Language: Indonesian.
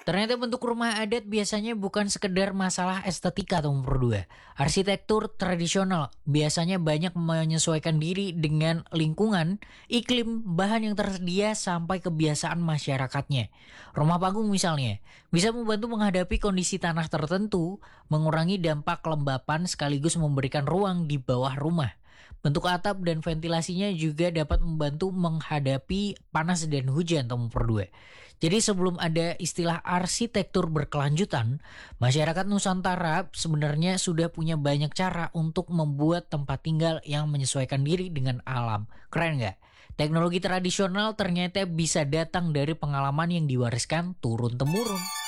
Ternyata bentuk rumah adat biasanya bukan sekedar masalah estetika atau berdua. Arsitektur tradisional biasanya banyak menyesuaikan diri dengan lingkungan, iklim, bahan yang tersedia sampai kebiasaan masyarakatnya. Rumah panggung misalnya, bisa membantu menghadapi kondisi tanah tertentu, mengurangi dampak kelembapan sekaligus memberikan ruang di bawah rumah. Bentuk atap dan ventilasinya juga dapat membantu menghadapi panas dan hujan atau berdua. Jadi sebelum ada istilah arsitektur berkelanjutan, masyarakat Nusantara sebenarnya sudah punya banyak cara untuk membuat tempat tinggal yang menyesuaikan diri dengan alam. Keren nggak? Teknologi tradisional ternyata bisa datang dari pengalaman yang diwariskan turun-temurun.